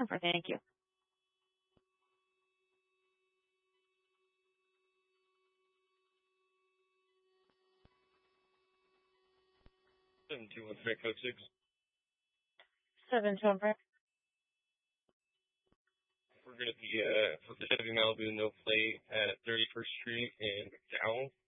10-4, thank you. 721 code 6. 7-2-1. We're going to be for the Chevy Malibu no plate at 31st Street and McDowell.